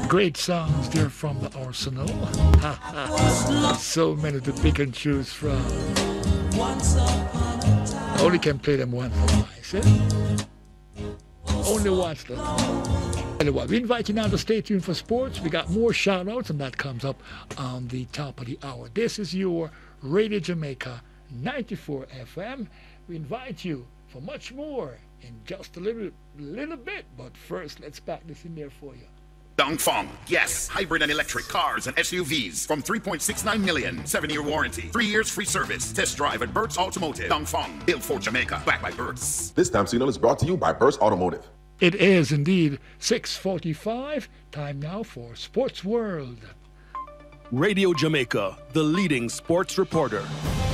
Great songs there from the Arsenal. So many to pick and choose from. Only can play them once or twice, eh? Only once though. Anyway, we invite you now to stay tuned for sports. We got more shout outs and that comes up on the top of the hour. This is your Radio Jamaica 94 FM. We invite you for much more in just a little bit. But first, let's pack this in there for you. Dongfeng, yes, hybrid and electric cars and SUVs from 3.69 million, 7-year warranty, 3 years free service. Test drive at Burt's Automotive. Dongfeng, built for Jamaica, backed by Burt's. This time signal is brought to you by Burt's Automotive. It is indeed 6:45. Time now for Sports World. Radio Jamaica, the leading sports reporter.